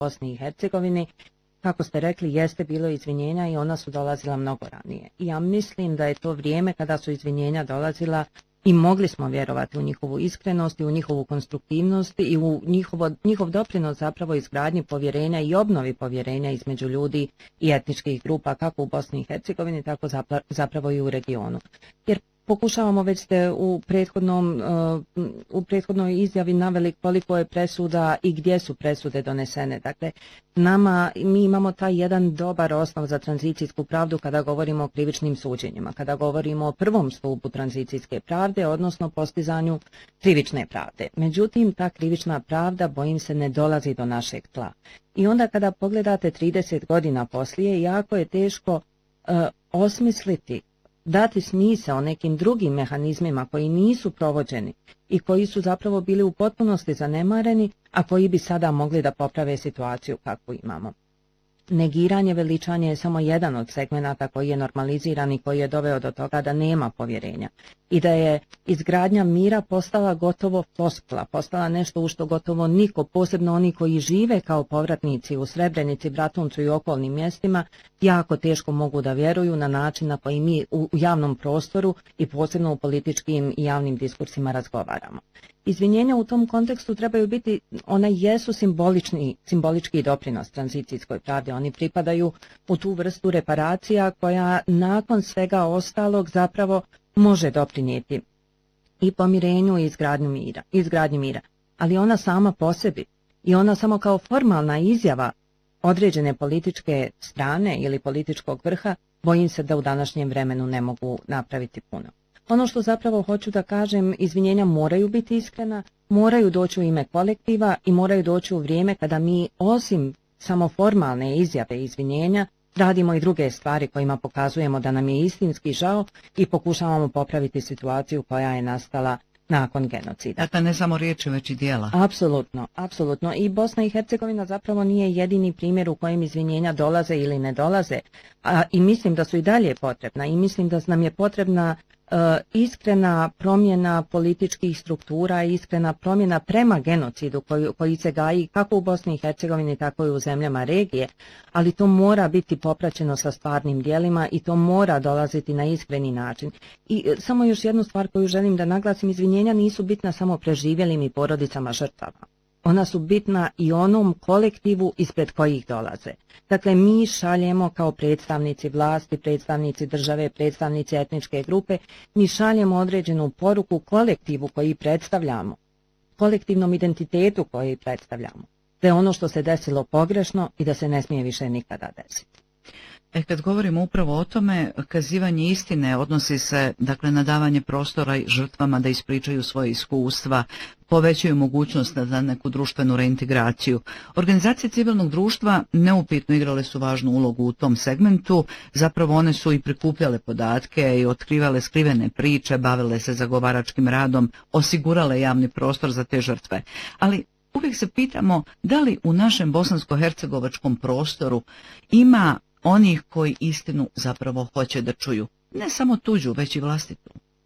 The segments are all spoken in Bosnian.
Bosni i Hercegovini, kako ste rekli, jeste bilo izvinjenja i ona su dolazila mnogo ranije. I ja mislim da je to vrijeme kada su izvinjenja dolazila i mogli smo vjerovati u njihovu iskrenost i u njihovu konstruktivnost i u njihov doprinos zapravo izgradnji povjerenja i obnovi povjerenja između ljudi i etničkih grupa kako u Bosni i Hercegovini, tako zapravo i u regionu. Jer pokušavamo, već ste u prethodnoj izjavi naveli koliko je presuda i gdje su presude donesene. Dakle, mi imamo taj jedan dobar osnov za tranzicijsku pravdu kada govorimo o krivičnim suđenjima, kada govorimo o prvom stupu tranzicijske pravde, odnosno postizanju krivične pravde. Međutim, ta krivična pravda, bojim se, ne dolazi do našeg tla. I onda kada pogledate 30 godina poslije, jako je teško osmisliti, dati smisao nekim drugim mehanizmima koji nisu provođeni i koji su zapravo bili u potpunosti zanemareni, a koji bi sada mogli da poprave situaciju kakvu imamo. Negiranje, veličanje je samo jedan od segmenata koji je normaliziran i koji je doveo do toga da nema povjerenja i da je izgradnja mira postala gotovo floskula, postala nešto u što gotovo niko, posebno oni koji žive kao povratnici u Srebrenici, Bratuncu i okolnim mjestima, jako teško mogu da vjeruju na način na koji mi u javnom prostoru i posebno u političkim i javnim diskursima razgovaramo. Izvinjenja u tom kontekstu trebaju biti, one jesu simbolički doprinos tranzicijskoj pravdi, oni pripadaju u tu vrstu reparacija koja nakon svega ostalog zapravo može doprinijeti i pomirenju i izgradnji mira. Ali ona sama po sebi i ona samo kao formalna izjava određene političke strane ili političkog vrha, bojim se da u današnjem vremenu ne mogu napraviti puno. Ono što zapravo hoću da kažem, izvinjenja moraju biti iskrena, moraju doći u ime kolektiva i moraju doći u vrijeme kada mi osim samo formalne izjave izvinjenja radimo i druge stvari kojima pokazujemo da nam je istinski žao i pokušavamo popraviti situaciju koja je nastala nakon genocida. Dakle, ne samo riječi, već i djela. Apsolutno, apsolutno. I Bosna i Hercegovina zapravo nije jedini primjer u kojem izvinjenja dolaze ili ne dolaze. I mislim da su i dalje potrebna i mislim da nam je potrebna iskrena promjena političkih struktura, iskrena promjena prema genocidu koji se gaji kako u Bosni i Hercegovini, tako i u zemljama regije, ali to mora biti popraćeno sa stvarnim djelima i to mora dolaziti na iskreni način. I samo još jednu stvar koju želim da naglasim, izvinjenja nisu bitna samo preživjelim i porodicama žrtava. Ona su bitna i onom kolektivu ispred kojih dolaze. Dakle, mi šaljemo kao predstavnici vlasti, predstavnici države, predstavnici etničke grupe, mi šaljemo određenu poruku kolektivu koji predstavljamo, kolektivnom identitetu koji predstavljamo, da je ono što se desilo pogrešno i da se ne smije više nikada desiti. Kad govorimo upravo o tome, kazivanje istine odnosi se, dakle, na davanje prostora žrtvama da ispričaju svoje iskustva, povećaju mogućnost za neku društvenu reintegraciju. Organizacije civilnog društva neupitno igrale su važnu ulogu u tom segmentu, zapravo one su i prikupljale podatke i otkrivale skrivene priče, bavile se zagovaračkim radom, osigurale javni prostor za te žrtve. Ali uvijek se pitamo da li u našem bosansko-hercegovačkom prostoru ima onih koji istinu zapravo hoće da čuju. Ne samo tuđu, već i vlastitu.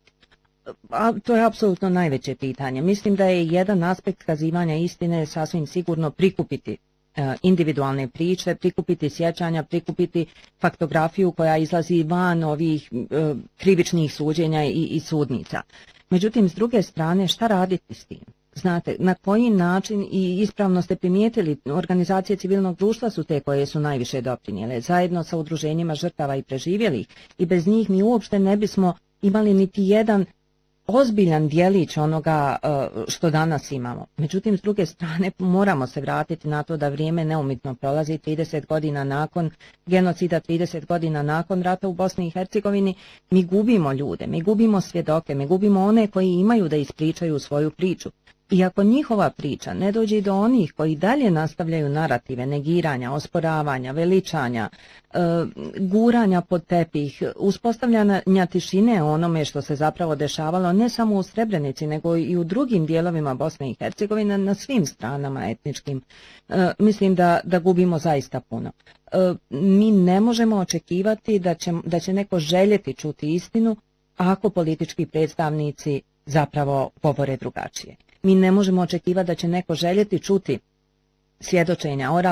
To je apsolutno najveće pitanje. Mislim da je jedan aspekt kazivanja istine sasvim sigurno prikupiti individualne priče, prikupiti sjećanja, prikupiti faktografiju koja izlazi van ovih krivičnih suđenja i sudnica. Međutim, s druge strane, šta raditi s tim? Znate, na koji način, i ispravno ste primijetili, organizacije civilnog društva su te koje su najviše doprinijele, zajedno sa udruženjima žrtava i preživjelih, i bez njih mi uopšte ne bismo imali niti jedan ozbiljan djelić onoga što danas imamo. Međutim, s druge strane, moramo se vratiti na to da vrijeme neumitno prolazi. 30 godina nakon genocida, 30 godina nakon rata u Bosni i Hercegovini, mi gubimo ljude, mi gubimo svjedoke, mi gubimo one koji imaju da ispričaju svoju priču. I ako njihova priča ne dođe do onih koji dalje nastavljaju narative negiranja, osporavanja, veličanja, guranja pod tepih, uspostavljanja tišine o onome što se zapravo dešavalo ne samo u Srebrenici nego i u drugim dijelovima Bosne i Hercegovine na svim stranama etničkim, mislim da gubimo zaista puno. Mi ne možemo očekivati da će neko željeti čuti istinu ako politički predstavnici zapravo govore drugačije. Mi ne možemo očekivati da će neko željeti čuti svjedočenja o